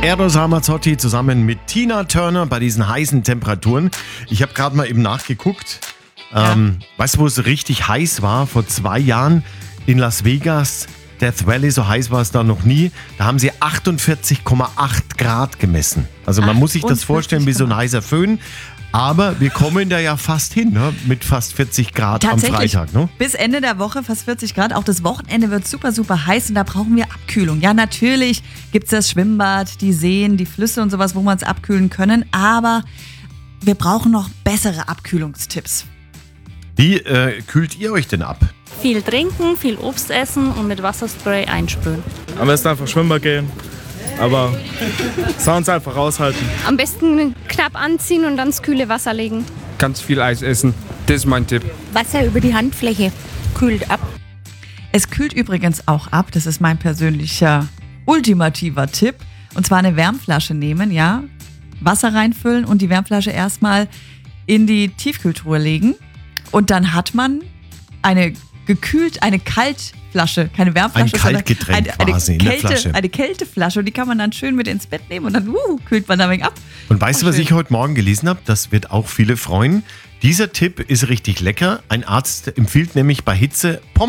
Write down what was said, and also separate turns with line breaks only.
Eros Ramazzotti zusammen mit Tina Turner bei diesen heißen Temperaturen. Ich habe gerade mal eben nachgeguckt. Weißt du, wo es richtig heiß war? Vor 2 Jahren in Las Vegas. Death Valley, so heiß war es da noch nie. Da haben sie 48,8 Grad gemessen. Also man muss sich das vorstellen wie so ein heißer Föhn. Aber wir kommen da ja fast hin, ne? Mit fast 40 Grad am Freitag. Ne?
Bis Ende der Woche fast 40 Grad. Auch das Wochenende wird super, super heiß und da brauchen wir Abkühlung. Ja, natürlich gibt es das Schwimmbad, die Seen, die Flüsse und sowas, wo wir uns abkühlen können. Aber wir brauchen noch bessere Abkühlungstipps.
Wie kühlt ihr euch denn ab?
Viel trinken, viel Obst essen und mit Wasserspray einsprühen.
Am besten einfach Schwimmbad gehen, aber Sounds einfach raushalten.
Am besten knapp anziehen und dann ins kühle Wasser legen.
Ganz viel Eis essen, das ist mein Tipp.
Wasser über die Handfläche kühlt ab.
Es kühlt übrigens auch ab, das ist mein persönlicher ultimativer Tipp. Und zwar eine Wärmflasche nehmen, ja, Wasser reinfüllen und die Wärmflasche erstmal in die Tiefkühltruhe legen. Und dann hat man eine Kaltflasche, keine Wärmflasche,
Ein Kaltgetränk quasi in der Flasche.
Eine Kälteflasche und die kann man dann schön mit ins Bett nehmen und dann kühlt man damit ab.
Und weißt du, was ich heute Morgen gelesen habe? Das wird auch viele freuen. Dieser Tipp ist richtig lecker. Ein Arzt empfiehlt nämlich bei Hitze Pommes